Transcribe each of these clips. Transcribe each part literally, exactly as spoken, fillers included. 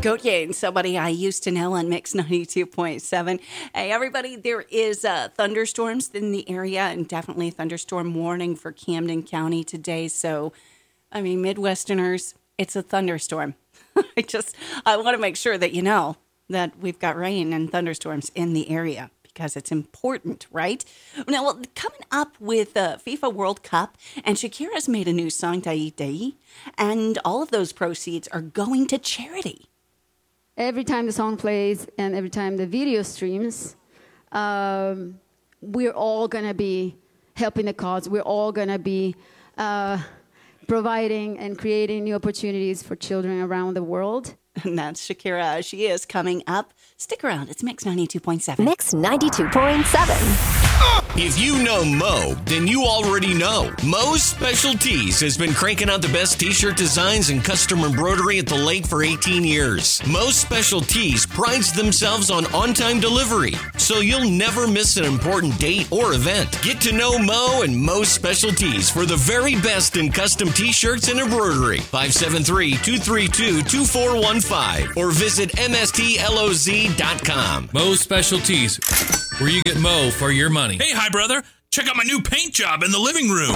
Gautier and somebody I used to know on Mix ninety-two point seven. Hey, everybody, there is uh, thunderstorms in the area and definitely a thunderstorm warning for Camden County today. So, I mean, Midwesterners, it's a thunderstorm. I just, I want to make sure that you know that we've got rain and thunderstorms in the area because it's important, right? Now, well, coming up with uh, FIFA World Cup, and Shakira's made a new song, Dai Dai, and all of those proceeds are going to charity. Every time the song plays and every time the video streams, um, we're all going to be helping the cause. We're all going to be uh, providing and creating new opportunities for children around the world. And that's Shakira. She is coming up. Stick around. It's Mix ninety-two point seven. Mix ninety-two point seven. If you know Mo, then you already know. Mo's Specialties has been cranking out the best t-shirt designs and custom embroidery at the lake for eighteen years. Mo's Specialties prides themselves on on-time delivery, so you'll never miss an important date or event. Get to know Mo and Mo's Specialties for the very best in custom t-shirts and embroidery. five seven three, two three two, two four one five or visit M S T L O Z dot com. Mo's Specialties, where you get Mo for your money. Hey, hi, brother. Check out my new paint job in the living room.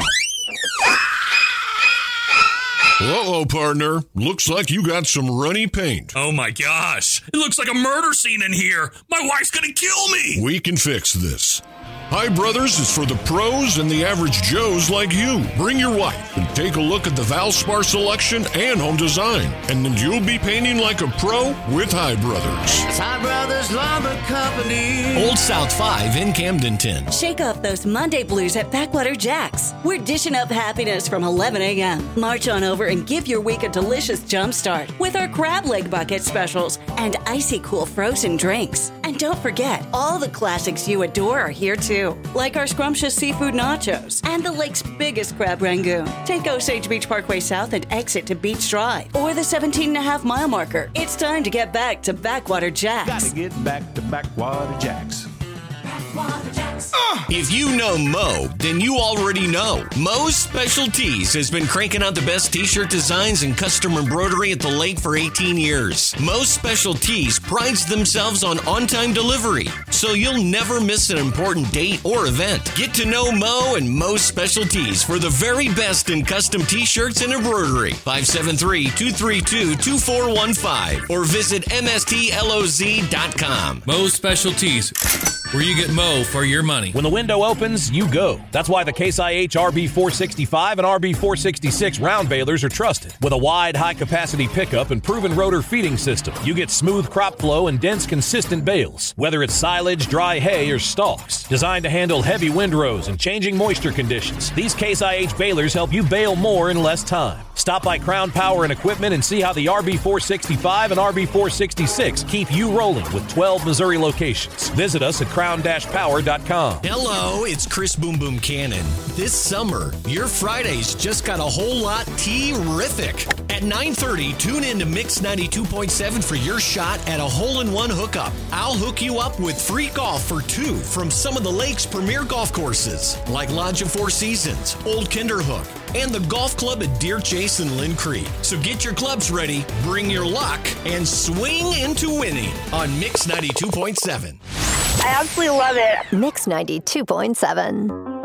Uh-oh, partner. Looks like you got some runny paint. Oh, my gosh. It looks like a murder scene in here. My wife's gonna kill me. We can fix this. Hi Brothers is for the pros and the average Joes like you. Bring your wife and take a look at the Valspar selection and home design, and then you'll be painting like a pro with Hi Brothers. Hi Brothers Lumber Company. Old South five in Camdenton. Shake off those Monday blues at Backwater Jack's. We're dishing up happiness from eleven a.m. March on over and give your week a delicious jump start with our crab leg bucket specials and icy cool frozen drinks. And don't forget, all the classics you adore are here too, like our scrumptious seafood nachos and the lake's biggest crab rangoon. Take Osage Beach Parkway South and exit to Beach Drive or the seventeen and a half mile marker. It's time to get back to Backwater Jack's. Gotta get back to Backwater Jack's. Backwater Jack's. If you know Mo, then you already know. Mo's Specialties has been cranking out the best t-shirt designs and custom embroidery at the lake for eighteen years. Mo's Specialties prides themselves on on-time delivery, so you'll never miss an important date or event. Get to know Mo and Mo's Specialties for the very best in custom t-shirts and embroidery. five seven three, two three two, two four one five or visit M S T L O Z dot com. Mo's Specialties, where you get Mo for your money. When the window opens, you go. That's why the Case I H R B four sixty-five and R B four sixty-six round balers are trusted. With a wide, high-capacity pickup and proven rotor feeding system, you get smooth crop flow and dense, consistent bales, whether it's silage, dry hay, or stalks. Designed to handle heavy windrows and changing moisture conditions, these Case I H balers help you bale more in less time. Stop by Crown Power and Equipment and see how the R B four sixty-five and R B four sixty-six keep you rolling with twelve Missouri locations. Visit us at crown dash power dot com. Hello, it's Chris Boom Boom Cannon. This summer, your Fridays just got a whole lot terrific. At nine thirty, tune in to Mix ninety-two point seven for your shot at a hole-in-one hookup. I'll hook you up with free golf for two from some of the lake's premier golf courses, like Lodge of Four Seasons, Old Kinderhook, and the golf club at Deer Chase and Lynn Creek. So get your clubs ready, bring your luck, and swing into winning on Mix ninety-two point seven. I absolutely love it. Mix ninety-two point seven.